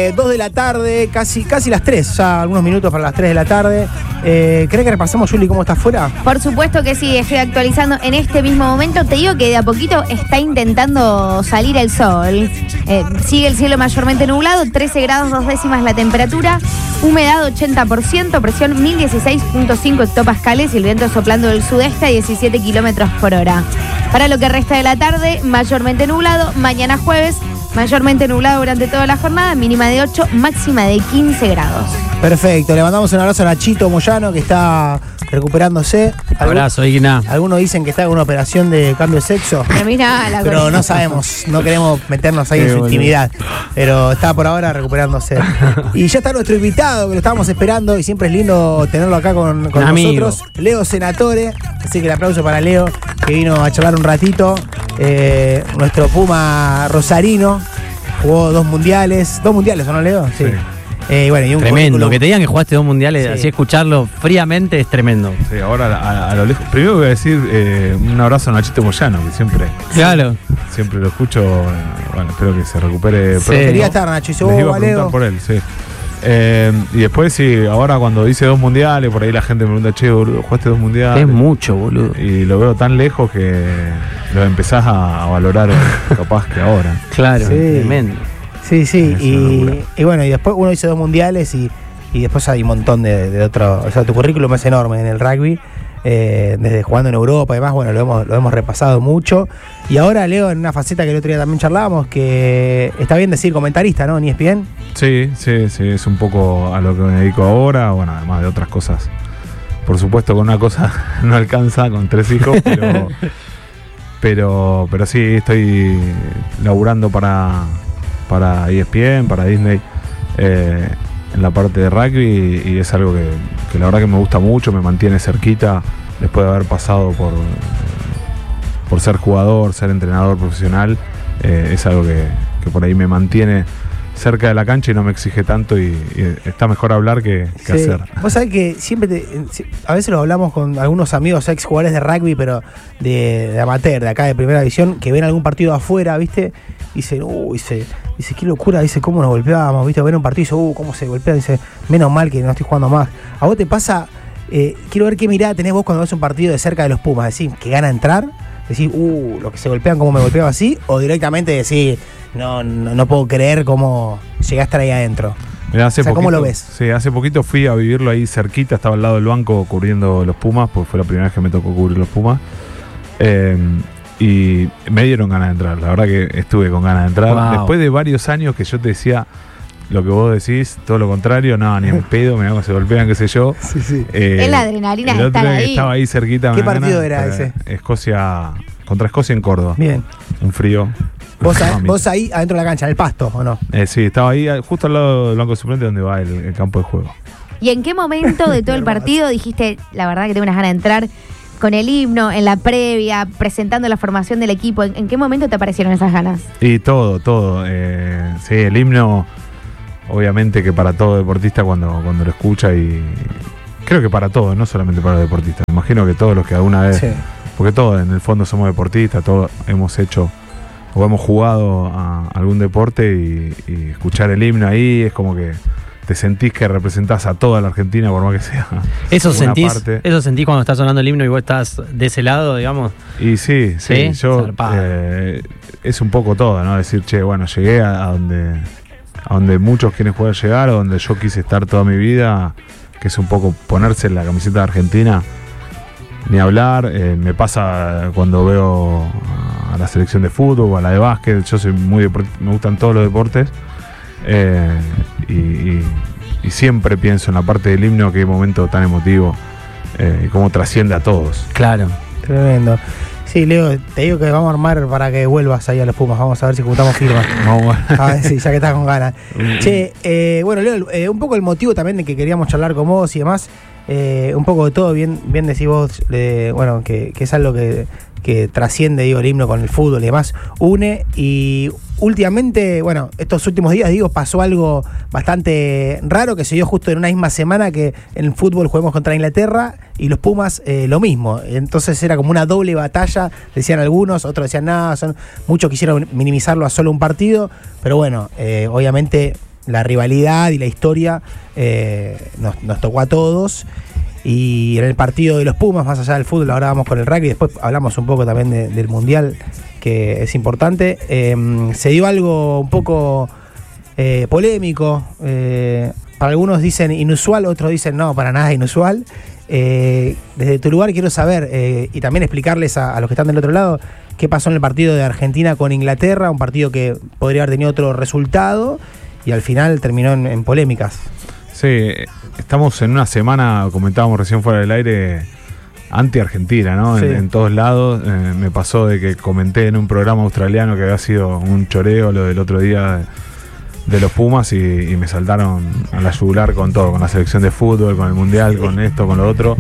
2 de la tarde, casi las 3, ya algunos minutos para las 3 de la tarde. ¿Cree que repasamos, Juli, cómo está afuera? Por supuesto que sí, estoy actualizando en este mismo momento. Te digo que de a poquito está intentando salir el sol. Sigue el cielo mayormente nublado, 13 grados 2 décimas la temperatura, humedad 80%, presión 1016.5 hectopascales y el viento soplando del sudeste a 17 kilómetros por hora. Para lo que resta de la tarde, mayormente nublado. Mañana jueves, mayormente nublado durante toda la jornada, mínima de 8, máxima de 15 grados. Perfecto, le mandamos un abrazo a Nachito Moyano, que está recuperándose. Abrazo, Igna. Algunos dicen que está con una operación de cambio de sexo, pero no sabemos, no queremos meternos ahí en su intimidad, pero está por ahora recuperándose. Y ya está nuestro invitado, que lo estábamos esperando, y siempre es lindo tenerlo acá con nosotros, Leo Senatore. Así que el aplauso para Leo, que vino a charlar un ratito. Nuestro Puma rosarino, jugó 2 mundiales, ¿o no, Leo? Sí. Bueno, y un tremendo, que te digan que jugaste 2 mundiales, así escucharlo fríamente es tremendo. Sí, ahora a lo lejos. Primero voy a decir un abrazo a Nachito Moyano, que siempre lo escucho. Bueno, espero que se recupere. Sí. Quería estar, Nacho, y se les iba a preguntar por él, sí. Y después, sí, ahora cuando dice 2 mundiales, por ahí la gente me pregunta, che, boludo, ¿jugaste 2 mundiales? Es mucho, boludo. Y lo veo tan lejos que lo empezás a valorar capaz que ahora. Claro, tremendo. Sí, y bueno, y después uno dice 2 mundiales y después hay un montón de otros. O sea, tu currículum es enorme en el rugby, desde jugando en Europa y demás. Bueno, lo hemos repasado mucho. Y ahora, Leo, en una faceta que el otro día también charlábamos, que está bien decir comentarista, ¿no? ¿En ESPN? Sí, es un poco a lo que me dedico ahora, bueno, además de otras cosas. Por supuesto, con una cosa no alcanza, con 3 hijos, pero sí, estoy laburando para ESPN, para Disney, en la parte de rugby, y es algo que la verdad que me gusta mucho, me mantiene cerquita después de haber pasado por ser jugador, ser entrenador profesional. Es algo que por ahí me mantiene cerca de la cancha y no me exige tanto, y está mejor hablar que hacer. Vos sabés que siempre a veces lo hablamos con algunos amigos ex jugadores de rugby, pero de amateur, de acá de primera división, que ven algún partido afuera, ¿viste? Y dicen, dice, qué locura, dice, cómo nos golpeábamos, ¿viste? Ven un partido y dice, cómo se golpea, dice, menos mal que no estoy jugando más. ¿A vos te pasa? Quiero ver qué mirada tenés vos cuando ves un partido de cerca de los Pumas. ¿Decís que gana entrar? ¿Decís, lo que se golpean, cómo me golpeaba así? ¿O directamente decís, no puedo creer cómo llegué a estar ahí adentro? Mirá, ¿cómo lo ves? Sí, hace poquito fui a vivirlo ahí cerquita, estaba al lado del banco cubriendo los Pumas, porque fue la primera vez que me tocó cubrir los Pumas. Y me dieron ganas de entrar, la verdad que estuve con ganas de entrar. Wow. Después de varios años que yo te decía lo que vos decís, todo lo contrario, no, ni en pedo, mirá cómo se golpean, qué sé yo. Sí. Es la adrenalina de estar ahí. Estaba ahí cerquita. ¿Qué partido era ese? Contra Escocia en Córdoba. Bien. Un frío. ¿Vos ahí adentro de la cancha, en el pasto, o no? Sí, estaba ahí justo al lado del banco suplente donde va el campo de juego. ¿Y en qué momento de todo el partido dijiste, la verdad que tengo unas ganas de entrar? Con el himno, en la previa, presentando la formación del equipo, ¿en qué momento te aparecieron esas ganas? Y todo. Sí, el himno, obviamente que para todo deportista cuando lo escucha, y creo que para todos, no solamente para los deportistas. Me imagino que todos los que alguna vez, porque todos en el fondo somos deportistas, todos hemos hecho o hemos jugado a algún deporte, y escuchar el himno ahí es como que te sentís que representás a toda la Argentina, por más que sea. ¿Eso sentís cuando está sonando el himno y vos estás de ese lado, digamos? Y sí, yo es un poco todo, ¿no? Decir, che, bueno, llegué a donde muchos quieren poder llegar, o donde yo quise estar toda mi vida, que es un poco ponerse la camiseta de Argentina. Ni hablar, me pasa cuando veo a la selección de fútbol o a la de básquet. Yo soy me gustan todos los deportes. Y siempre pienso en la parte del himno, qué momento tan emotivo, y cómo trasciende a todos. Claro. Tremendo. Sí, Leo, te digo que vamos a armar para que vuelvas ahí a los Pumas. Vamos a ver si juntamos firmas. A ver si ya que estás con ganas. Che, bueno, Leo, un poco el motivo también de que queríamos charlar con vos y demás. Un poco de todo, bien decís vos, bueno, que es algo que trasciende, digo, el himno con el fútbol y demás, une. Y últimamente, bueno, estos últimos días, digo, pasó algo bastante raro, que se dio justo en una misma semana que en el fútbol juguemos contra Inglaterra y los Pumas lo mismo. Entonces era como una doble batalla, decían algunos, otros decían nada, muchos quisieron minimizarlo a solo un partido, pero bueno, obviamente la rivalidad y la historia nos tocó a todos. Y en el partido de los Pumas, más allá del fútbol, ahora vamos con el rugby, después hablamos un poco también del Mundial, que es importante. Se dio algo un poco polémico. Para algunos dicen inusual, otros dicen no, para nada inusual. Desde tu lugar quiero saber y también explicarles a los que están del otro lado qué pasó en el partido de Argentina con Inglaterra, un partido que podría haber tenido otro resultado y al final terminó en polémicas. Sí, estamos en una semana, comentábamos recién fuera del aire, anti-Argentina, ¿no? Sí. En todos lados. Me pasó de que comenté en un programa australiano que había sido un choreo lo del otro día de los Pumas y me saltaron a la yugular con todo, con la selección de fútbol, con el Mundial, con esto, con lo otro.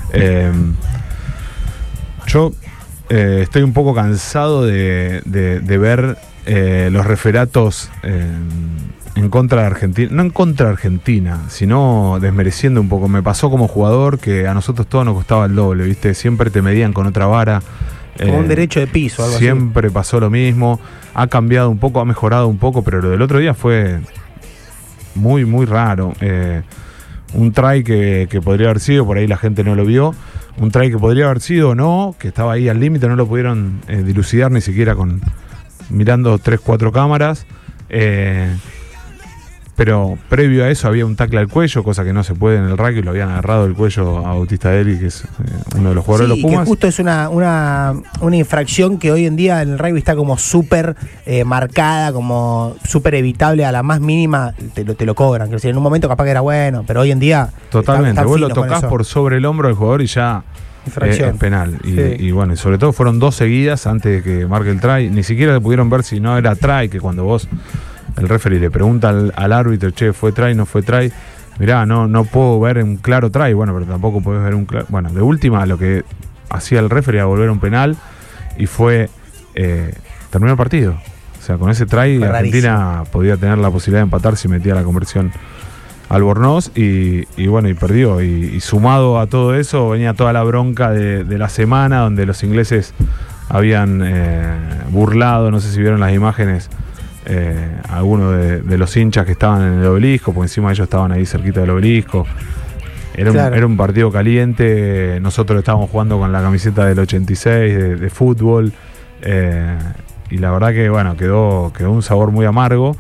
Yo estoy un poco cansado de ver los referatos en contra de Argentina, no en contra de Argentina, sino desmereciendo un poco. Me pasó como jugador que a nosotros todo nos costaba el doble, ¿viste? Siempre te medían con otra vara. Como un derecho de piso, algo siempre así. Pasó lo mismo. Ha cambiado un poco, ha mejorado un poco, pero lo del otro día fue muy, muy raro. Un try que podría haber sido, por ahí la gente no lo vio. Un try que podría haber sido o no, que estaba ahí al límite, no lo pudieron dilucidar ni siquiera mirando 3-4 cámaras. Pero previo a eso había un tackle al cuello, cosa que no se puede en el rugby, lo habían agarrado el cuello a Bautista Deli, que es uno de los jugadores de los Pumas. Que justo es una infracción que hoy en día en el rugby está como súper marcada, como súper evitable, a la más mínima te lo cobran. Quiero decir, en un momento capaz que era bueno, pero hoy en día... Totalmente, vos lo tocás por sobre el hombro del jugador y ya es penal. Y bueno, y sobre todo fueron 2 seguidas antes de que marque el try. Ni siquiera pudieron ver si no era try, que cuando vos... El referee le pregunta al árbitro, che, ¿fue try, no fue try? Mirá, no puedo ver un claro try. Bueno, pero tampoco podés ver un claro... Bueno, de última, lo que hacía el referee era volver a un penal y fue... terminó el partido. O sea, con ese try Argentina podía tener la posibilidad de empatar si metía la conversión Albornoz y bueno, y perdió. Y sumado a todo eso, venía toda la bronca de la semana donde los ingleses habían burlado, no sé si vieron las imágenes... algunos de los hinchas que estaban en el obelisco, porque encima ellos estaban ahí cerquita del obelisco. Era un partido caliente. Nosotros estábamos jugando con la camiseta del 86 de fútbol, y la verdad que bueno, quedó un sabor muy amargo.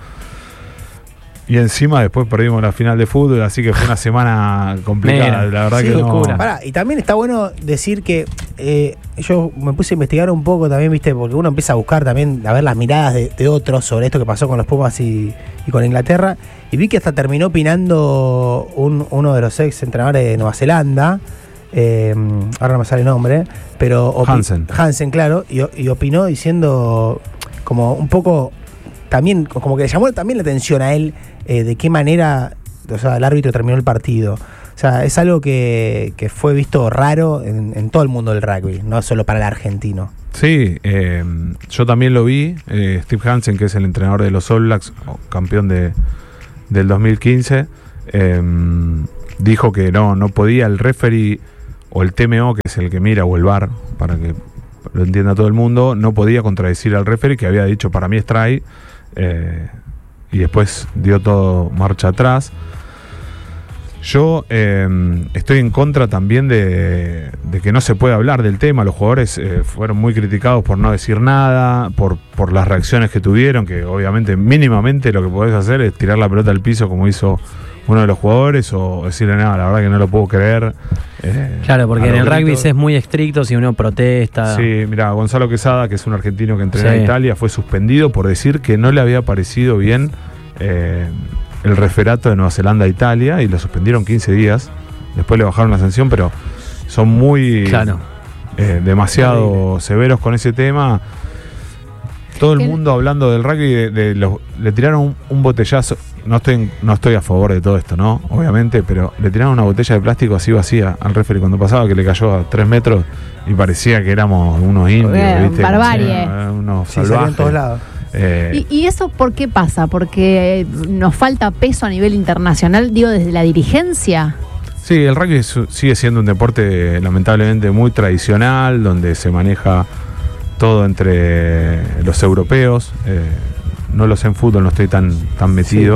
Y encima después perdimos la final de fútbol, así que fue una semana complicada. La verdad que no. Y también está bueno decir que yo me puse a investigar un poco también, viste, porque uno empieza a buscar también, a ver las miradas de otros sobre esto que pasó con los Pumas y con Inglaterra. Y vi que hasta terminó opinando uno de los ex entrenadores de Nueva Zelanda. Ahora no me sale el nombre, pero Hansen, claro, y opinó diciendo como un poco también, como que le llamó también la atención a él de qué manera, o sea, el árbitro terminó el partido. O sea, es algo que fue visto raro en todo el mundo del rugby, no solo para el argentino. Sí, yo también lo vi. Steve Hansen, que es el entrenador de los All Blacks, campeón del 2015, dijo que no podía el referee o el TMO, que es el que mira, o el VAR, para que lo entienda todo el mundo, no podía contradecir al referee, que había dicho para mí es try, y después dio todo marcha atrás. Yo estoy en contra también de que no se puede hablar del tema. Los jugadores fueron muy criticados por no decir nada, por las reacciones que tuvieron, que obviamente mínimamente lo que podés hacer es tirar la pelota al piso como hizo uno de los jugadores, o decirle nada, la verdad que no lo puedo creer. Claro, porque en el rugby es muy estricto si uno protesta. Sí, mira, Gonzalo Quesada, que es un argentino que entrenó en Italia, fue suspendido por decir que no le había parecido bien el referato de Nueva Zelanda a Italia, y lo suspendieron 15 días. Después le bajaron la sanción, pero son muy demasiado severos con ese tema. Todo el mundo hablando del rugby, le tiraron un botellazo. No estoy a favor de todo esto, ¿no? Obviamente, pero le tiraron una botella de plástico así vacía al referee cuando pasaba, que le cayó a 3 metros y parecía que éramos unos indios, ¿viste? Barbarie. Unos salvajes. En todos lados. ¿Y eso por qué pasa? ¿Porque nos falta peso a nivel internacional, digo, desde la dirigencia? Sí, el rugby sigue siendo un deporte lamentablemente muy tradicional, donde se maneja todo entre los europeos. No lo sé en fútbol, no estoy tan metido.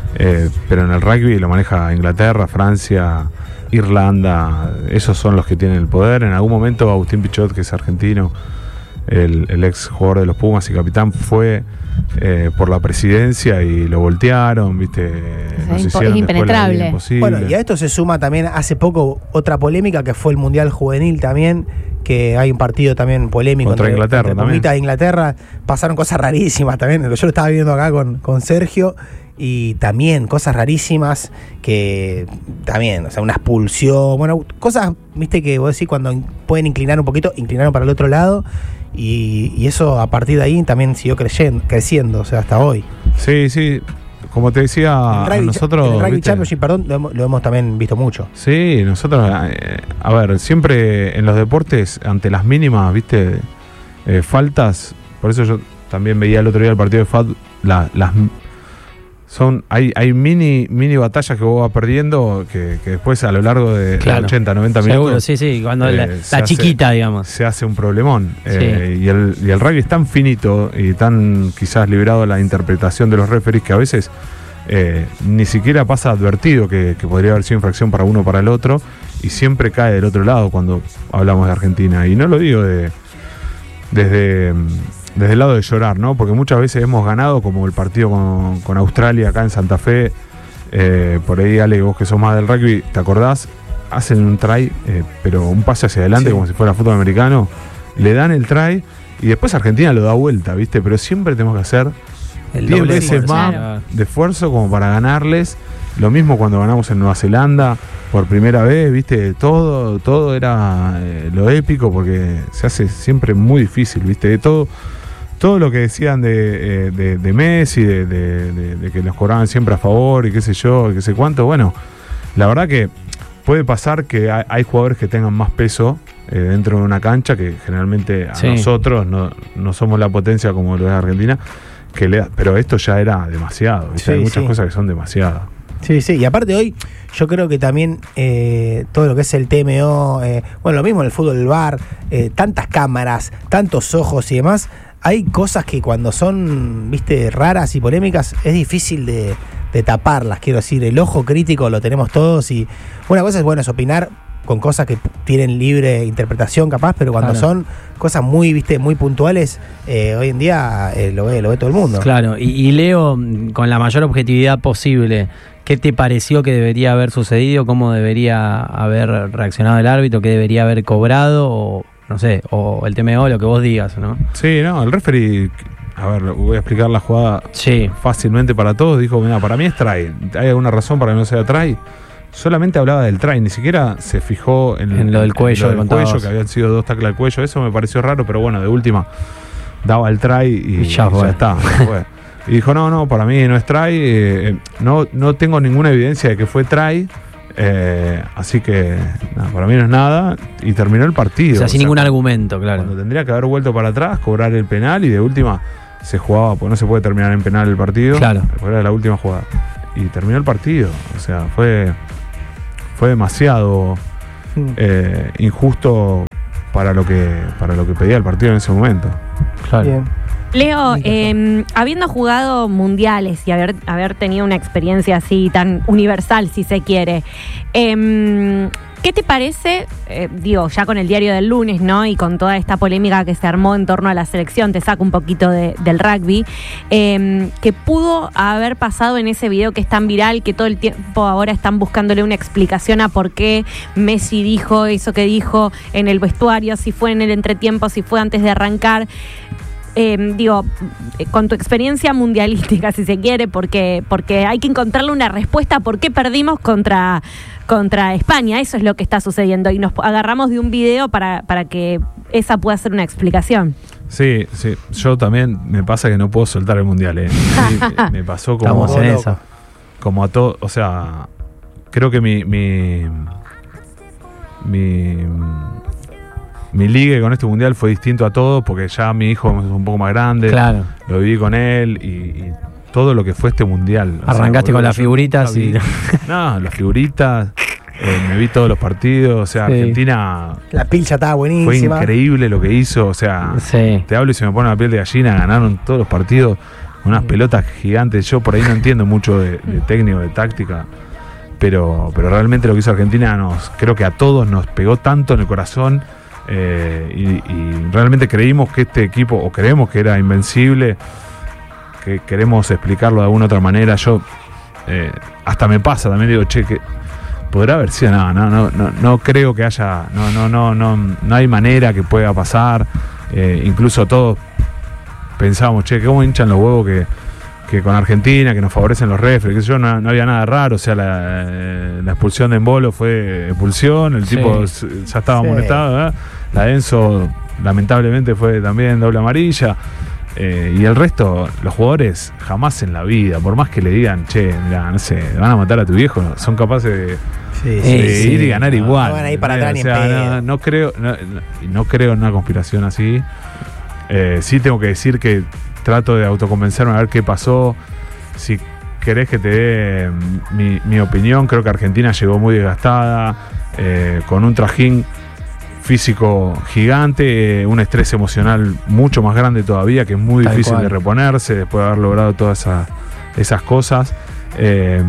pero en el rugby lo maneja Inglaterra, Francia, Irlanda. Esos son los que tienen el poder. En algún momento Agustín Pichot, que es argentino, el ex jugador de los Pumas y capitán, fue por la presidencia y lo voltearon, ¿viste? Es impenetrable. Bueno, y a esto se suma también hace poco otra polémica que fue el Mundial Juvenil también, que hay un partido también polémico contra Inglaterra también. De Inglaterra, pasaron cosas rarísimas también. Yo lo estaba viendo acá con Sergio, y también cosas rarísimas que también, o sea, una expulsión, bueno, cosas, viste, que vos decís cuando pueden inclinar un poquito, inclinaron para el otro lado, y eso a partir de ahí también siguió creciendo, o sea, hasta hoy. Sí, como te decía, nosotros... El Rugby Championship, perdón, lo hemos también visto mucho. Sí, nosotros, a ver, siempre en los deportes, ante las mínimas, viste, faltas, por eso yo también veía el otro día el partido de FAD, hay mini batallas que vos vas perdiendo que después a lo largo de 80, 90 minutos. Seguro, sí, cuando la chiquita, digamos. Se hace un problemón. Y el rugby es tan finito y tan quizás liberado a la interpretación de los referees que a veces ni siquiera pasa advertido que podría haber sido infracción para uno o para el otro, y siempre cae del otro lado cuando hablamos de Argentina. Y no lo digo desde el lado de llorar, ¿no? Porque muchas veces hemos ganado, como el partido con Australia acá en Santa Fe. Por ahí, Ale, vos que sos más del rugby, ¿te acordás? Hacen un try, pero un pase hacia adelante, como si fuera fútbol americano. Le dan el try y después Argentina lo da vuelta, ¿viste? Pero siempre tenemos que hacer 10 veces más de esfuerzo como para ganarles. Lo mismo cuando ganamos en Nueva Zelanda por primera vez, ¿viste? Todo era lo épico, porque se hace siempre muy difícil, ¿viste? Todo lo que decían de Messi, de que los cobraban siempre a favor y qué sé yo, qué sé cuánto. Bueno, la verdad que puede pasar que hay jugadores que tengan más peso dentro de una cancha, que generalmente a nosotros no somos la potencia como lo es Argentina, pero esto ya era demasiado. Sí, hay muchas cosas que son demasiadas. Sí, y aparte hoy yo creo que también todo lo que es el TMO, bueno, lo mismo en el fútbol, el VAR, tantas cámaras, tantos ojos y demás. Hay cosas que cuando son, viste, raras y polémicas, es difícil de taparlas, quiero decir. El ojo crítico lo tenemos todos, y una cosa es, bueno, es opinar con cosas que tienen libre interpretación capaz, pero cuando son cosas muy, viste, muy puntuales, hoy en día lo ve todo el mundo. Claro, y Leo, con la mayor objetividad posible, ¿qué te pareció que debería haber sucedido? ¿Cómo debería haber reaccionado el árbitro? ¿Qué debería haber cobrado? O no sé, o el TMO, lo que vos digas, ¿no? Sí, no, el referee, a ver, voy a explicar la jugada fácilmente para todos. Dijo, mira, para mí es try. ¿Hay alguna razón para que no sea try? Solamente hablaba del try, ni siquiera se fijó en lo del cuello, que habían sido 2 tacles al cuello. Eso me pareció raro, pero bueno, de última daba el try y ya está. Y dijo, no, para mí no es try, no tengo ninguna evidencia de que fue try. Así que para mí no es nada, y terminó el partido. O sea, sin ningún argumento, claro. Cuando tendría que haber vuelto para atrás, cobrar el penal, y de última se jugaba, porque no se puede terminar en penal el partido. Claro. Era la última jugada. Y terminó el partido. O sea, fue demasiado injusto para lo que pedía el partido en ese momento. Claro. Bien. Leo, habiendo jugado mundiales y haber tenido una experiencia así tan universal, si se quiere, ¿qué te parece, ya con el diario del lunes, ¿no? Y con toda esta polémica que se armó en torno a la selección, te saco un poquito del rugby, que pudo haber pasado en ese video que es tan viral, que todo el tiempo ahora están buscándole una explicación a por qué Messi dijo eso que dijo en el vestuario, si fue en el entretiempo, si fue antes de arrancar? Con tu experiencia mundialística, si se quiere, porque hay que encontrarle una respuesta a por qué perdimos contra España. Eso es lo que está sucediendo, y nos agarramos de un video para que esa pueda ser una explicación. Sí, yo también me pasa que no puedo soltar el mundial. Sí, me pasó como a todo, o sea, creo que mi ligue con este mundial fue distinto a todo, porque ya mi hijo es un poco más grande, claro. Lo viví con él y todo lo que fue este mundial. Arrancaste con las figuritas No, las figuritas, me vi todos los partidos, o sea, Argentina... La pilcha estaba buenísima. Fue increíble lo que hizo, o sea, te hablo y se me pone la piel de gallina, ganaron todos los partidos. unas pelotas gigantes. Yo por ahí no entiendo mucho de técnico, de táctica, pero realmente lo que hizo Argentina creo que a todos nos pegó tanto en el corazón, y realmente creímos que este equipo, o creemos que era invencible, que queremos explicarlo de alguna otra manera. Yo hasta me pasa también, digo, che, que podrá haber sido, no creo que haya, no hay manera que pueda pasar. Incluso todos pensábamos, che, cómo hinchan los huevos que con Argentina, que nos favorecen los refres, que yo, no había nada raro. O sea, la expulsión de Embolo fue expulsión, el tipo ya estaba amonestado, ¿verdad? La de Enzo lamentablemente fue también doble amarilla. Y el resto, los jugadores jamás en la vida, por más que le digan, che, mirá, no sé, van a matar a tu viejo, son capaces de ir y ganar igual. No van a ir para atrás ni en pedo. No creo en una conspiración así. Sí tengo que decir que trato de autoconvencerme a ver qué pasó. Si querés que te dé mi opinión, creo que Argentina llegó muy desgastada, con un trajín físico gigante, un estrés emocional mucho más grande todavía, que es muy difícil de reponerse después de haber logrado todas esas cosas. Te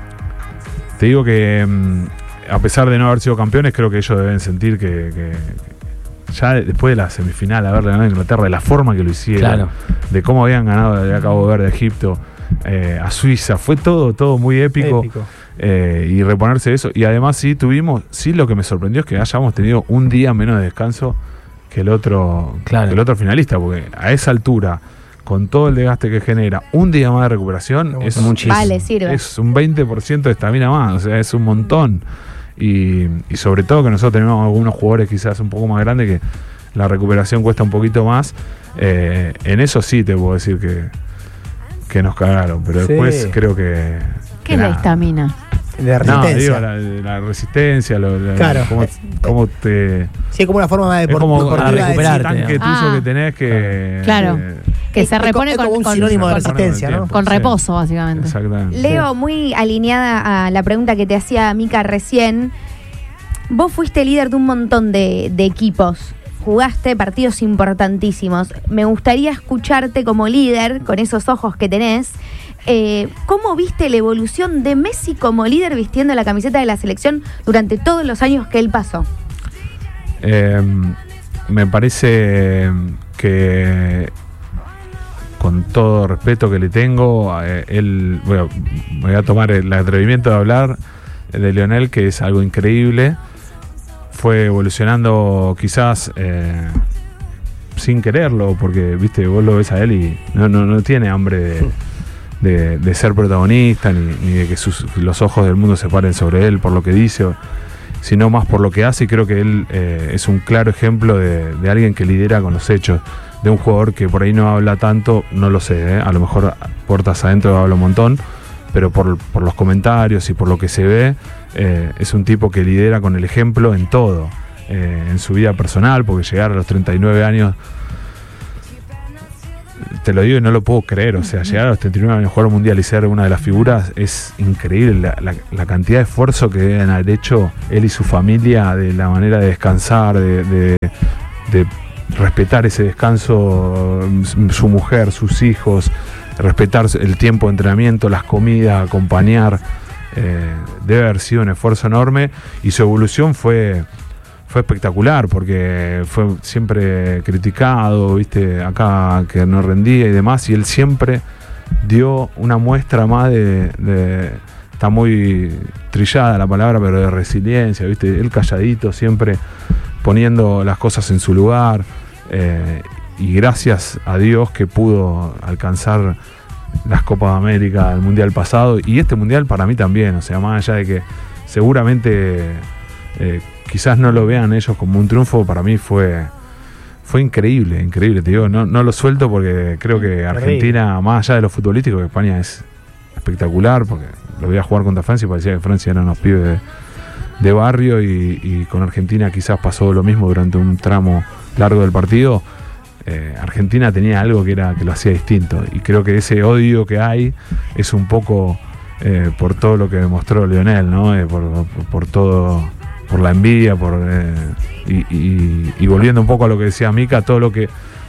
digo que a pesar de no haber sido campeones, creo que ellos deben sentir que ya después de la semifinal, haberle ganado a Inglaterra, de la forma que lo hicieron, de cómo habían ganado de Cabo Verde, Egipto, a Suiza, fue todo muy épico. Y reponerse de eso. Y además sí lo que me sorprendió es que hayamos tenido un día menos de descanso que el otro finalista, porque a esa altura, con todo el desgaste que genera, un día más de recuperación es muchísimo. Vale, sirve. Es un 20% de estamina más, o sea, es un montón. Y sobre todo que nosotros tenemos algunos jugadores quizás un poco más grandes, que la recuperación cuesta un poquito más. En eso sí te puedo decir que nos cagaron, pero después creo que... ¿Qué es la estamina? De resistencia. La resistencia, claro. cómo te... Sí, como una forma de recuperarte. Tanque tuyo que tenés que... Claro. Que se repone con un sinónimo de resistencia, ¿no? Con reposo, básicamente. Exactamente. Leo, muy alineada a la pregunta que te hacía Mica recién. Vos fuiste líder de un montón de equipos. Jugaste partidos importantísimos. Me gustaría escucharte como líder, con esos ojos que tenés. ¿Cómo viste la evolución de Messi como líder vistiendo la camiseta de la selección durante todos los años que él pasó? Me parece que, con todo respeto que le tengo, voy a tomar el atrevimiento de hablar de Lionel, que es algo increíble. Fue evolucionando quizás sin quererlo, porque viste, vos lo ves a él y no tiene hambre de ser protagonista, ni de que los ojos del mundo se paren sobre él por lo que dice, sino más por lo que hace. Y creo que él es un claro ejemplo de alguien que lidera con los hechos, de un jugador que por ahí no habla tanto, no lo sé, a lo mejor puertas adentro habla un montón, pero por los comentarios y por lo que se ve, es un tipo que lidera con el ejemplo en todo, en su vida personal, porque llegar a los 39 años, te lo digo y no lo puedo creer, o sea, llegar a los 39 años, jugar un mundial y ser una de las figuras, es increíble la cantidad de esfuerzo que deben haber hecho él y su familia, de la manera de descansar, de respetar ese descanso, su mujer, sus hijos, respetar el tiempo de entrenamiento, las comidas, acompañar. Debe haber sido un esfuerzo enorme, y su evolución fue espectacular, porque fue siempre criticado, viste, acá que no rendía y demás, y él siempre dio una muestra más está muy trillada la palabra, pero de resiliencia, viste, él calladito, siempre poniendo las cosas en su lugar, y gracias a Dios que pudo alcanzar las Copas de América, el Mundial pasado, y este Mundial para mí también, o sea, más allá de que seguramente quizás no lo vean ellos como un triunfo, para mí fue increíble, te digo, no lo suelto, porque creo que Argentina, más allá de lo futbolístico, que España es espectacular, porque lo veía jugar contra Francia y parecía que Francia eran unos pibes de barrio, y con Argentina quizás pasó lo mismo durante un tramo largo del partido. Argentina tenía algo que lo hacía distinto, y creo que ese odio que hay es un poco por todo lo que demostró Lionel, ¿no? Por todo, por la envidia, y volviendo un poco a lo que decía Mica, todo lo que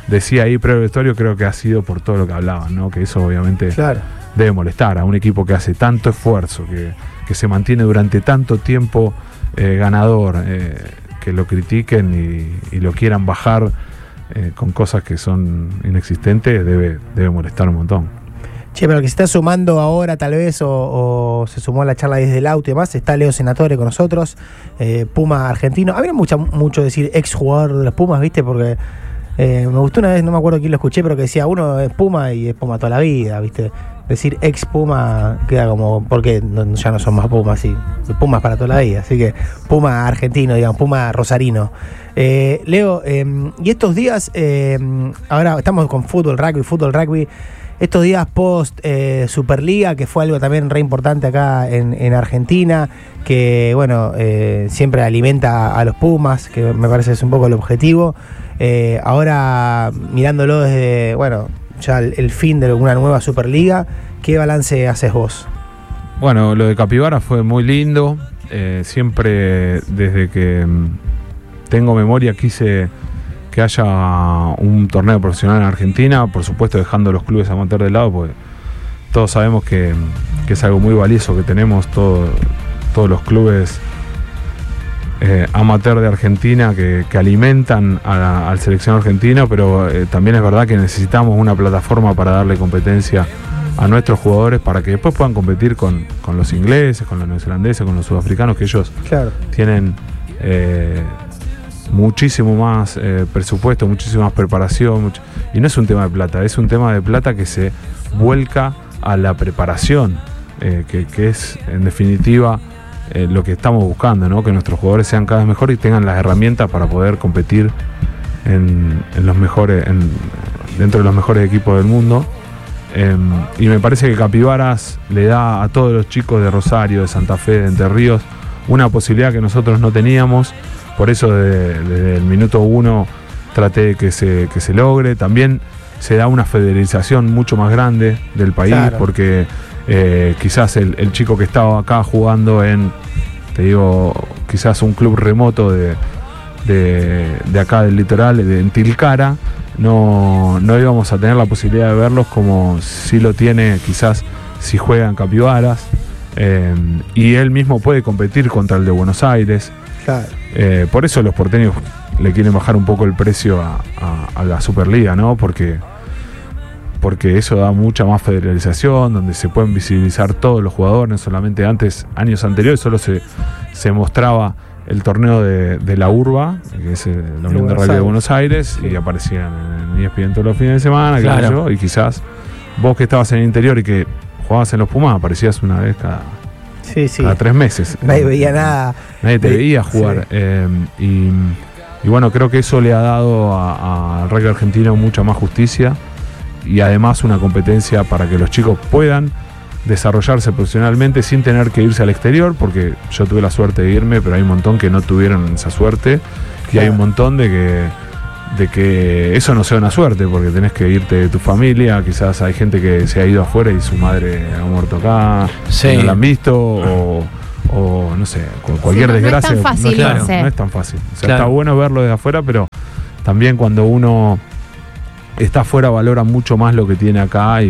decía ahí previo al vestuario, creo que ha sido por todo lo que hablaban, ¿no? Que eso obviamente debe molestar a un equipo que hace tanto esfuerzo, que se mantiene durante tanto tiempo ganador, que lo critiquen y lo quieran bajar con cosas que son inexistentes, debe molestar un montón. Che, pero el que se está sumando ahora tal vez o se sumó a la charla desde el auto y demás, está Leo Senatore con nosotros, Puma argentino. Había mucho decir exjugador de los Pumas, ¿viste? Porque me gustó una vez, no me acuerdo quién lo escuché, pero que decía, uno es Puma y es Puma toda la vida, ¿viste? Decir ex Puma queda como, porque ya no son más Pumas, sí, Pumas para toda la vida. Así que Puma argentino, digamos, Puma rosarino. Leo, y estos días, ahora estamos con fútbol, rugby. Estos días post Superliga, que fue algo también re importante acá en Argentina, que bueno, siempre alimenta a los Pumas, que me parece es un poco el objetivo. Ahora mirándolo desde, bueno, ya el fin de una nueva Superliga, ¿qué balance haces vos? Bueno, lo de Capibara fue muy lindo. Siempre desde que tengo memoria quise que haya un torneo profesional en Argentina, por supuesto dejando los clubes amateur de lado, porque todos sabemos que es algo muy valioso que tenemos todos los clubes amateur de Argentina que alimentan al seleccionado argentino, pero también es verdad que necesitamos una plataforma para darle competencia a nuestros jugadores para que después puedan competir con los ingleses, con los neozelandeses, con los sudafricanos, que ellos tienen muchísimo más presupuesto, muchísima más preparación, y no es un tema de plata, es un tema de plata que se vuelca a la preparación, que es en definitiva lo que estamos buscando, ¿no? Que nuestros jugadores sean cada vez mejores y tengan las herramientas para poder competir en los mejores, dentro de los mejores equipos del mundo. Y me parece que Capibaras le da a todos los chicos de Rosario, de Santa Fe, de Entre Ríos, una posibilidad que nosotros no teníamos. Por eso desde el minuto 1 traté de que se logre. También se da una federalización mucho más grande del país, porque quizás el chico que estaba acá jugando en, te digo, quizás un club remoto de acá del litoral, en Tilcara, no íbamos a tener la posibilidad de verlos como si lo tiene quizás si juega en Capibaras, y él mismo puede competir contra el de Buenos Aires. Por eso los porteños le quieren bajar un poco el precio a la Superliga, ¿no? Porque eso da mucha más federalización, donde se pueden visibilizar todos los jugadores, no solamente antes, años anteriores, solo se mostraba el torneo de la Urba, que es la Unión de Rugby de Buenos Aires, y aparecían en ESPN todos los fines de semana, y quizás vos que estabas en el interior y que jugabas en los Pumas, aparecías una vez cada 3 meses. Nadie veía nada. Nadie te veía jugar. Y bueno, creo que eso le ha dado al rugby argentino mucha más justicia y además una competencia para que los chicos puedan desarrollarse profesionalmente sin tener que irse al exterior, porque yo tuve la suerte de irme, pero hay un montón que no tuvieron esa suerte, y hay un montón de que eso no sea una suerte, porque tenés que irte de tu familia. Quizás hay gente que se ha ido afuera y su madre ha muerto acá, no la han visto, o no sé, cualquier desgracia. No es tan fácil, no es tan fácil. O sea, está bueno verlo desde afuera, pero también cuando uno está afuera valora mucho más lo que tiene acá,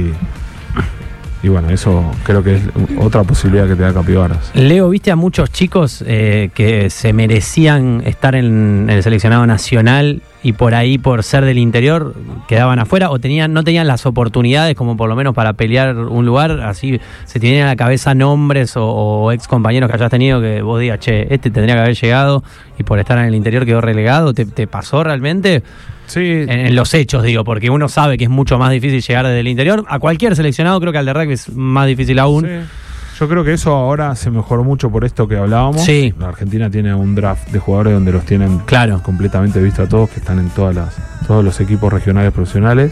y bueno, eso creo que es otra posibilidad que te da Capibaras. Leo, viste a muchos chicos que se merecían estar en el seleccionado nacional y por ahí, por ser del interior, quedaban afuera o no tenían las oportunidades como por lo menos para pelear un lugar. Así se te vienen a la cabeza nombres o ex compañeros que hayas tenido que vos digas, che, este tendría que haber llegado y por estar en el interior quedó relegado. ¿Te pasó realmente? Sí. En los hechos, digo, porque uno sabe que es mucho más difícil llegar desde el interior. A cualquier seleccionado, creo que al de rugby es más difícil aún. Sí. Yo creo que eso ahora se mejoró mucho por esto que hablábamos. Sí. La Argentina tiene un draft de jugadores donde los tienen completamente visto a todos, que están en todos los equipos regionales profesionales.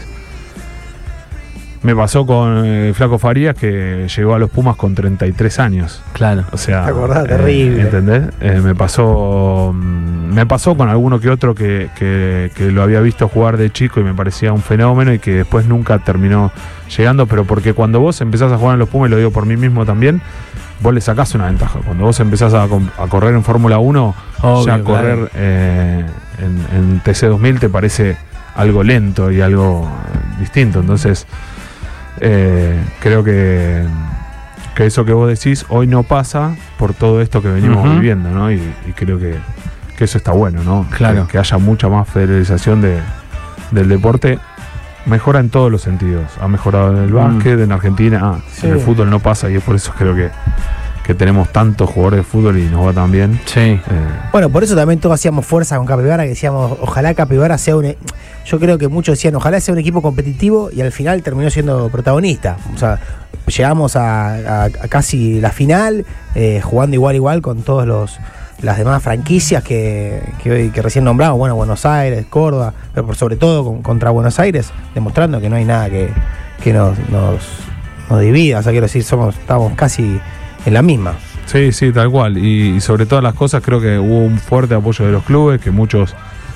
Me pasó con Flaco Farías, que llegó a los Pumas con 33 años. Claro. O sea, ¿te acordás? Terrible. ¿Entendés? Me pasó con alguno que otro que lo había visto jugar de chico y me parecía un fenómeno y que después nunca terminó llegando, pero porque cuando vos empezás a jugar en los Pumas, y lo digo por mí mismo también, vos le sacás una ventaja. Cuando vos empezás a correr en Fórmula 1, obvio, ya correr en TC2000 te parece algo lento y algo distinto. Entonces, creo que eso que vos decís hoy no pasa por todo esto que venimos viviendo, ¿no? Y creo que eso está bueno, ¿no? Claro. Que haya mucha más federalización del deporte. Mejora en todos los sentidos. Ha mejorado en el básquet, en Argentina. Sí. En el fútbol no pasa, y es por eso creo que tenemos tantos jugadores de fútbol y nos va tan bien. Sí. Bueno, por eso también todos hacíamos fuerza con Capibara, que decíamos, ojalá Capibara sea yo creo que muchos decían, ojalá sea un equipo competitivo, y al final terminó siendo protagonista. O sea, llegamos a casi la final, jugando igual con todos las demás franquicias que recién nombramos, bueno, Buenos Aires, Córdoba, pero por sobre todo contra Buenos Aires, demostrando que no hay nada que nos divida. O sea, quiero decir, estamos casi en la misma. Sí, tal cual. Y sobre todas las cosas creo que hubo un fuerte apoyo de los clubes, que muchos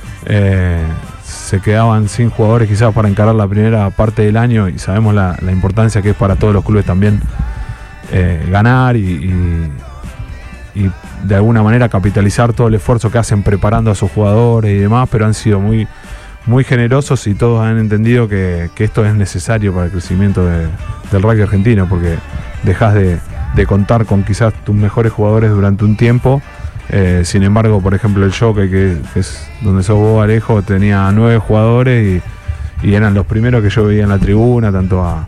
se quedaban sin jugadores quizás para encarar la primera parte del año, y sabemos la importancia que es para todos los clubes también ganar y de alguna manera capitalizar todo el esfuerzo que hacen preparando a sus jugadores y demás, pero han sido muy, muy generosos, y todos han entendido que esto es necesario para el crecimiento del rugby argentino, porque dejas de contar con quizás tus mejores jugadores durante un tiempo. Sin embargo, por ejemplo, el Jockey, que es donde sos vos, Alejo, tenía 9 jugadores y eran los primeros que yo veía en la tribuna, tanto a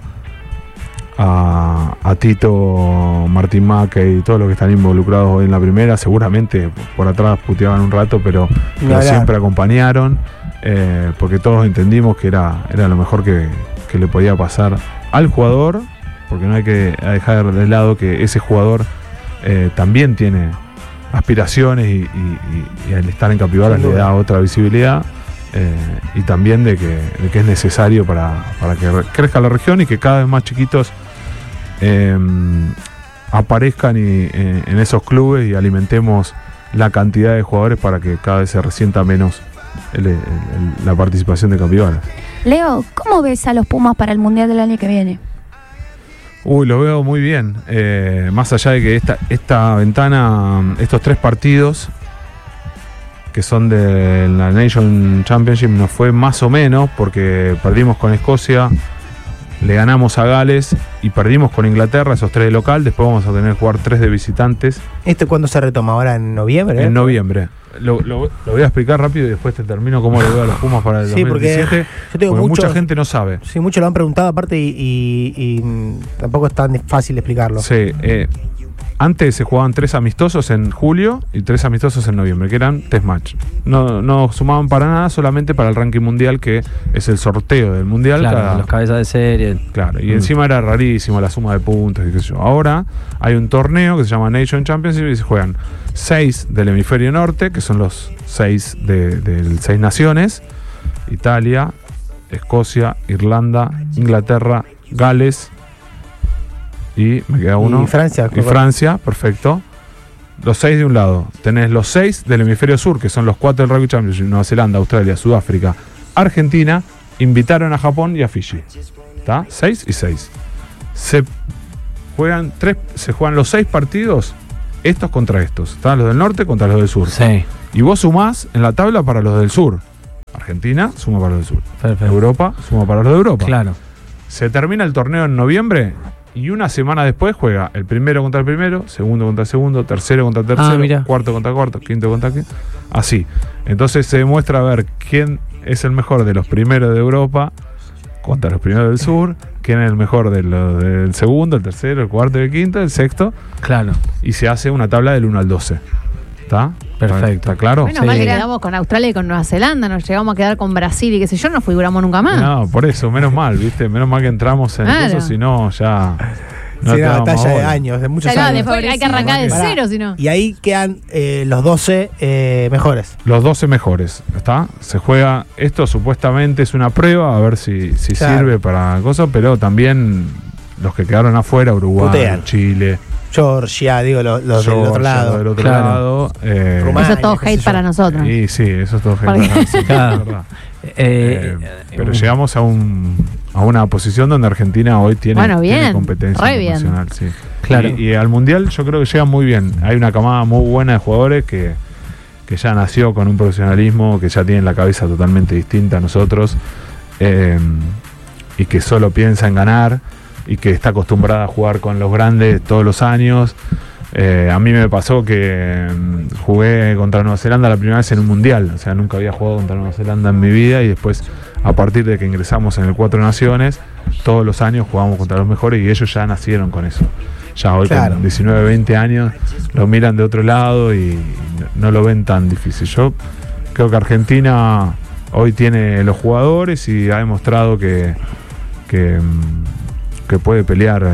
Tito, Martín Mackey y todos los que están involucrados hoy en la primera. Seguramente por atrás puteaban un rato, pero siempre acompañaron, porque todos entendimos que era lo mejor que le podía pasar al jugador, porque no hay que dejar de lado que ese jugador también tiene aspiraciones, y al estar en Capibara le da otra visibilidad, y también de que es necesario para que crezca la región y que cada vez más chiquitos aparezcan en esos clubes, y alimentemos la cantidad de jugadores para que cada vez se resienta menos la participación de Capibara. Leo, ¿cómo ves a los Pumas para el Mundial del año que viene? Lo veo muy bien. Más allá de que esta ventana, estos 3 partidos que son de la Nation Championship, nos fue más o menos, porque perdimos con Escocia, le ganamos a Gales y perdimos con Inglaterra, esos 3 de local. Después vamos a tener que jugar 3 de visitantes. ¿Esto cuándo se retoma? ¿Ahora en noviembre? En noviembre. Lo voy a explicar rápido y después te termino cómo le veo a los Pumas para el 2017. Porque yo tengo mucha gente no sabe. Sí, muchos lo han preguntado aparte, y tampoco es tan fácil explicarlo. Sí, antes se jugaban 3 amistosos en julio y 3 amistosos en noviembre, que eran test match. No sumaban para nada, solamente para el ranking mundial, que es el sorteo del mundial. Claro, los cabezas de serie. Claro, y encima era rarísimo la suma de puntos y qué sé yo. Ahora hay un torneo que se llama Nation Championship, y se juegan 6 del hemisferio norte, que son los 6 de 6 naciones: Italia, Escocia, Irlanda, Inglaterra, Gales, y me queda uno. Y Francia. Y Francia, perfecto. Los 6 de un lado. Tenés los 6 del hemisferio sur, que son los 4 del Rugby Championship: Nueva Zelanda, Australia, Sudáfrica, Argentina. Invitaron a Japón y a Fiji. ¿Está? 6 y 6. Se juegan los 6 partidos, estos contra estos. Están los del norte contra los del sur. Sí. Y vos sumás en la tabla para los del sur. Argentina suma para los del sur. Perfecto. Europa suma para los de Europa. Claro. Se termina el torneo en noviembre, y una semana después juega el primero contra el primero, segundo contra el segundo, tercero contra el tercero, cuarto contra el cuarto, quinto contra el quinto. Así. Entonces se demuestra a ver quién es el mejor de los primeros de Europa contra los primeros del sur, quién es el mejor del segundo, el tercero, el cuarto, el quinto, el sexto. Claro. Y se hace una tabla del 1 al 12. ¿Está? Perfecto. ¿Está claro? Bueno, Sí. mal que quedamos con Australia y con Nueva Zelanda, nos llegamos a quedar con Brasil y qué sé yo, no figuramos nunca más. No, por eso, menos mal, ¿viste? Menos mal que entramos en Claro. eso, si no, ya. Sí, una batalla de años, de muchos Claro, años. después hay que arrancar de Pará. cero, si no. Y ahí quedan los 12 mejores. Los 12 mejores, ¿está? Se juega, esto supuestamente es una prueba, a ver si Claro. sirve para cosas, pero también los que quedaron afuera, Uruguay, Putean. Chile, Georgia, digo, los del otro Georgia, lado. del otro Claro. lado, Rumania, Eso es todo qué sé hate yo. para nosotros. y sí, eso es todo Porque- genial, sí, Claro. es verdad. Pero llegamos a una posición donde Argentina hoy tiene, Bueno, bien, tiene competencia re bien. internacional, sí. Claro. Y al Mundial yo creo que llega muy bien. Hay una camada muy buena de jugadores que que ya nació con un profesionalismo, que ya tiene la cabeza totalmente distinta a nosotros, y que solo piensa en ganar, y que está acostumbrada a jugar con los grandes todos los años. A mí me pasó que jugué contra Nueva Zelanda la primera vez en un mundial, o sea, nunca había jugado contra Nueva Zelanda en mi vida, y después, a partir de que ingresamos en el 4 Naciones, todos los años jugamos contra los mejores, y ellos ya nacieron con eso. Ya hoy con 19, 20 años lo miran de otro lado y no lo ven tan difícil. Yo creo que Argentina hoy tiene los jugadores y ha demostrado que puede pelear.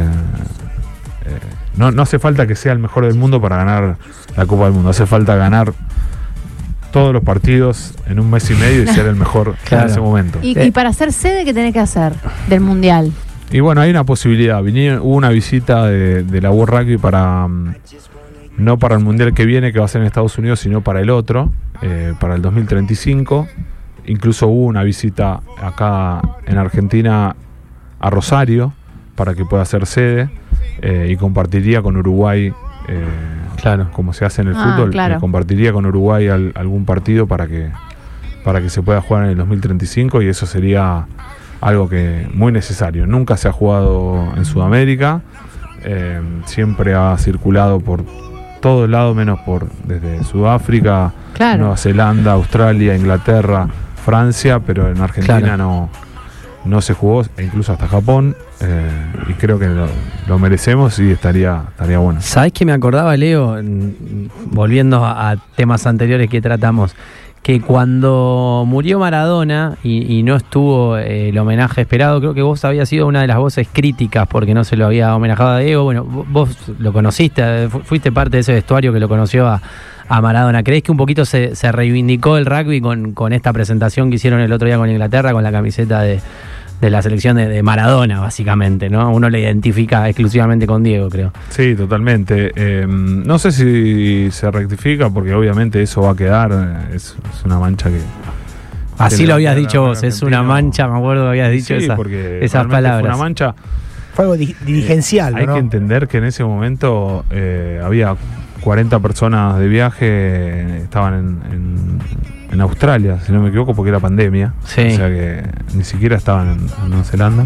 No hace falta que sea el mejor del mundo para ganar la Copa del Mundo. Hace falta ganar todos los partidos en un mes y medio y ser el mejor en ese momento. ¿Y para ser sede qué tenés que hacer del Mundial? Y bueno, hay una posibilidad. Hubo una visita de la World Rugby para no para el Mundial que viene, que va a ser en Estados Unidos, sino para el otro, para el 2035. Incluso hubo una visita acá en Argentina a Rosario para que pueda ser sede, y compartiría con Uruguay, como se hace en el fútbol, compartiría con Uruguay algún partido para que se pueda jugar en el 2035, y eso sería algo que muy necesario. Nunca se ha jugado en Sudamérica, siempre ha circulado por todos lados, menos desde Sudáfrica, Nueva Zelanda, Australia, Inglaterra, Francia, pero en Argentina no se jugó, e incluso hasta Japón, y creo que lo merecemos y estaría bueno. ¿Sabés que me acordaba, Leo, volviendo a temas anteriores que tratamos? Que cuando murió Maradona y no estuvo el homenaje esperado, creo que vos habías sido una de las voces críticas porque no se lo había homenajado a Diego. Bueno, vos lo conociste, fuiste parte de ese vestuario que lo conoció a Maradona. ¿Creés que un poquito se reivindicó el rugby con esta presentación que hicieron el otro día con Inglaterra, con la camiseta de la selección de Maradona, básicamente, ¿no? Uno le identifica exclusivamente con Diego, creo. Sí, totalmente. No sé si se rectifica, porque obviamente eso va a quedar, es una mancha que... Así lo habías dicho vos, es una mancha, me acuerdo que habías dicho esas palabras. Fue una mancha... Fue algo dirigencial, hay que entender que en ese momento había 40 personas de viaje, estaban en Australia, si no me equivoco, porque era pandemia. Sí. O sea que ni siquiera estaban en Nueva Zelanda.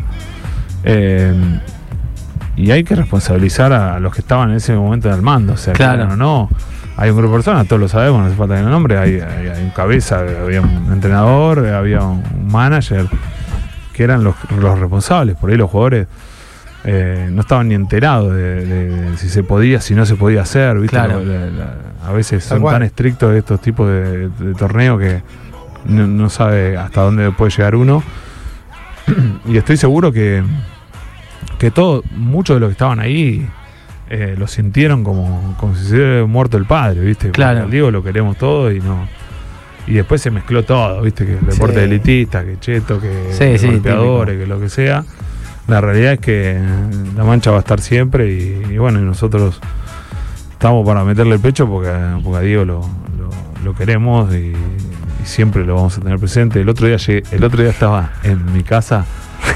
Y hay que responsabilizar a los que estaban en ese momento al mando. O sea, claro, no. Hay un grupo de personas, todos lo sabemos, no hace falta que el nombre. Hay un cabeza, había un entrenador, había un manager, que eran los responsables. Por ahí los jugadores no estaban ni enterados de si se podía, si no se podía hacer, ¿viste? Claro. A veces son tan estrictos estos tipos de torneos que no sabe hasta dónde puede llegar uno. Y estoy seguro que muchos de los que estaban ahí lo sintieron como si se hubiera muerto el padre, ¿viste? Claro. Porque al Diego lo queremos todo y después se mezcló todo, ¿viste? Que el deporte elitista, que cheto, que golpeadores, que lo que sea. La realidad es que la mancha va a estar siempre y bueno, y nosotros estamos para meterle el pecho porque a Diego lo queremos y siempre lo vamos a tener presente. El otro día estaba en mi casa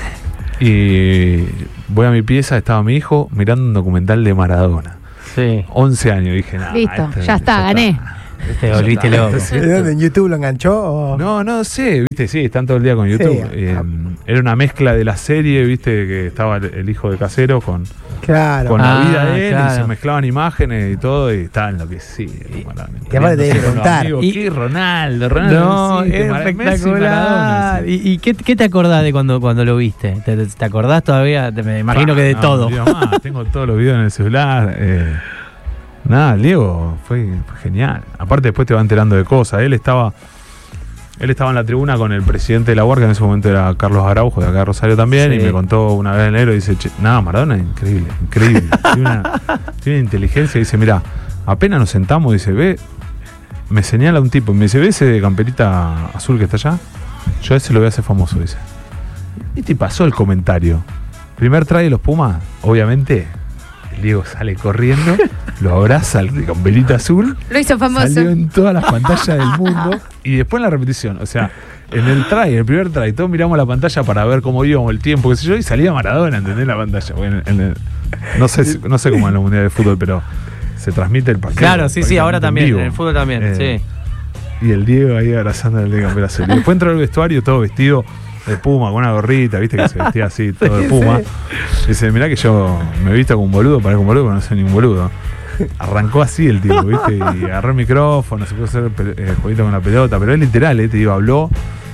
y voy a mi pieza, estaba mi hijo mirando un documental de Maradona. Sí. 11 años, dije, nada. Listo, ya está, gané. Te volviste loco. ¿De dónde? ¿En YouTube lo enganchó? ¿O? No sé, viste, sí, están todo el día con YouTube. Sí. Era una mezcla de la serie, viste, que estaba el hijo de Casero con la vida de él, y se mezclaban imágenes y todo, y estaba enloquecido. Y aparte te debe contar. ¿Qué Ronaldo? No, es espectacular. ¿Y qué te acordás de cuando lo viste? ¿Te acordás todavía? Me imagino que de todo. Tengo todos los videos en el celular. Nada, Diego fue genial. Aparte después te va enterando de cosas. Él estaba en la tribuna con el presidente de la UAR, que en ese momento era Carlos Araujo, de acá de Rosario también, y me contó una vez en enero, y dice, Maradona es increíble. tiene una inteligencia, dice, mira, apenas nos sentamos, dice, me señala un tipo, y me dice, ¿ve ese de camperita azul que está allá? Yo a ese lo voy a hacer famoso, dice. Y te pasó el comentario. Primer try de los Pumas, obviamente... Diego sale corriendo, lo abraza al de camperita azul. Lo hizo famoso. Salió en todas las pantallas del mundo. Y después en la repetición, o sea, en el primer try, todos miramos la pantalla para ver cómo íbamos, el tiempo, qué sé yo, y salía Maradona, ¿entendés? La pantalla. Bueno, no sé cómo en los mundiales de fútbol, pero se transmite el partido. Claro, sí, ahora también, en el fútbol también, sí. y el Diego ahí abrazando al de Campera Azul. Y después entró al vestuario todo vestido de Puma, con una gorrita, viste que se vestía así, todo de Puma. Y dice, mirá que yo me he visto como un boludo, parezco un boludo, pero no soy ni un boludo. Arrancó así el tipo, viste, y agarró el micrófono, se puso a hacer jueguito con la pelota, pero es literal, te digo, habló,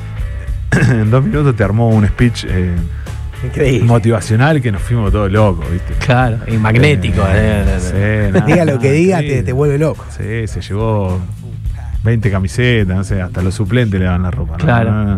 en 2 minutos te armó un speech Increíble. motivacional que nos fuimos todos locos, viste. Claro, y magnético. Diga lo que diga, sí. te vuelve loco. Sí, se llevó 20 camisetas, no sé, hasta los suplentes le daban la ropa. ¿No? Claro. No.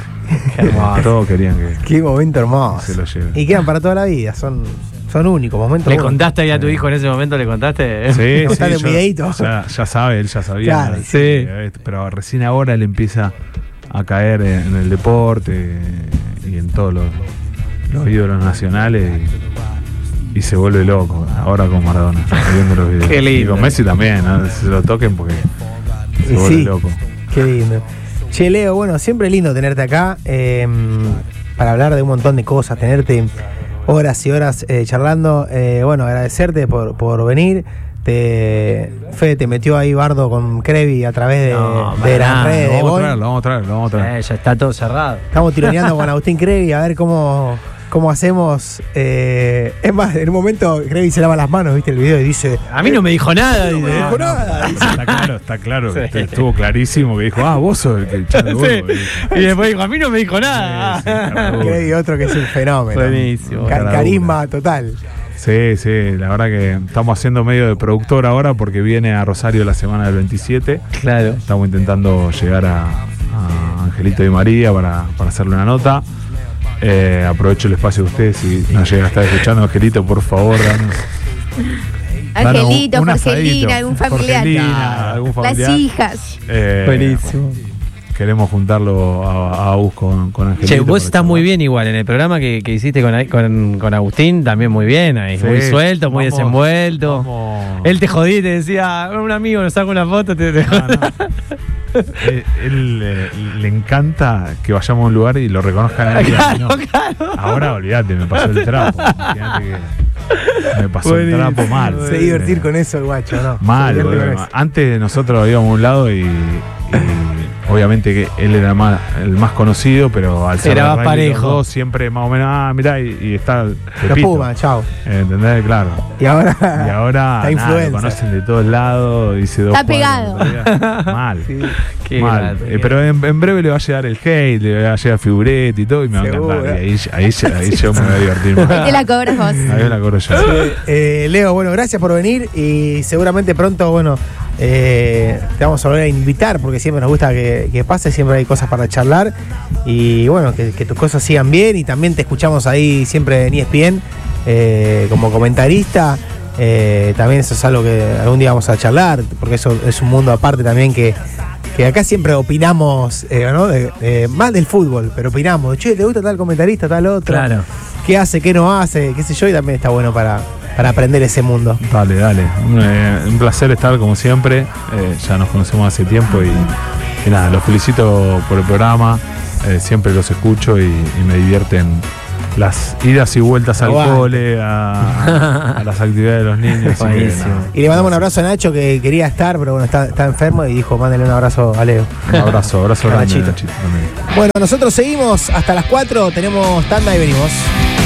Todos querían que Qué momento hermoso. se lo lleven. Y quedan para toda la vida, son únicos momentos. ¿Le únicos. contaste ahí a tu hijo en ese momento? ¿Le contaste? Sí, Contaste un videíto. ya sabe, él ya sabía. Claro, sí. Pero recién ahora él empieza a caer en el deporte y en todos los ídolos nacionales y se vuelve loco. Ahora con Maradona, viendo los videos. Qué lindo. Y con Messi también, ¿no? Se lo toquen porque se Y vuelve sí. loco. Qué lindo. Che, Leo, bueno, siempre lindo tenerte acá para hablar de un montón de cosas, tenerte horas y horas charlando. Bueno, agradecerte por venir. Fede te metió ahí Bardo con Crevi a través de las redes. Lo vamos a traer. Ya está todo cerrado. Estamos tironeando con Agustín Crevi a ver cómo hacemos. Es más, en un momento Crevi se lava las manos, viste el video y dice. A mí no me dijo nada. No me dijo nada. Está claro. Sí. Estuvo clarísimo que dijo, vos sos el que echás de Sí. huevo. Y después dijo, a mí no me dijo nada. Crevi, otro que es un fenómeno. Buenísimo. Carisma total. Sí, la verdad que estamos haciendo medio de productor ahora porque viene a Rosario la semana del 27. Claro. Estamos intentando llegar a Angelito y María para hacerle una nota. Aprovecho el espacio de ustedes, si nos llega a estar escuchando, Angelito, por favor, danos Angelito, un Jorgelina, asadito. algún familiar. Jorgelina, algún familiar. Las hijas. Buenísimo. Queremos juntarlo a Agus con Angelito. Che, vos para estás charlar. muy bien igual en el programa que hiciste con Agustín, también muy bien, ahí, Sí, muy suelto, muy vamos, desenvuelto. vamos. Él te jodía y te decía, un amigo nos saca una foto. Él le encanta que vayamos a un lugar y lo reconozcan a él. Claro, No. claro. Ahora olvídate, me pasó el trapo. Imagínate que me pasó el Buenísimo, trapo mal. Se divertir con eso el guacho, ¿no? Mal, Se divierte boludo. con eso. Antes nosotros íbamos a un lado y obviamente que él era el más conocido, pero al ser Era de más rugby, parejo. los dos siempre más o menos, mirá, y está Los Pepito. Pumas, chao. ¿Entendés? Claro. Y ahora. Y ahora Está nada, influencer. lo conocen de todos lados, dice dos Está cuadras, pegado. Mal. Sí. Qué Mal. grande. Pero en breve le va a llegar el hate, le va a llegar Figuret y todo, y me va a Seguro. encantar. Y ahí yo me voy a divertir más. Ahí te la cobras vos. Ahí la cobro yo. Leo, bueno, gracias por venir y seguramente pronto, bueno, te vamos a volver a invitar porque siempre nos gusta que pase, siempre hay cosas para charlar y bueno, que tus cosas sigan bien y también te escuchamos ahí siempre en ESPN como comentarista. También eso es algo que algún día vamos a charlar porque eso es un mundo aparte también que acá siempre opinamos, ¿no? Más del fútbol, pero opinamos, che, ¿te gusta tal comentarista, tal otro? Claro. ¿Qué hace, qué no hace? ¿Qué sé yo? Y también está bueno para aprender ese mundo. Dale. Un placer estar como siempre. Ya nos conocemos hace tiempo y nada, los felicito por el programa. Siempre los escucho y me divierten las idas y vueltas al Aguante. cole, a las actividades de los niños. así que, Buenísimo. nada, Y le mandamos un abrazo a Nacho que quería estar, pero bueno, está enfermo y dijo, mándale un abrazo a Leo. un abrazo grande, Nachito. Nachito, también. Bueno, nosotros seguimos hasta las 4, tenemos tanda y venimos.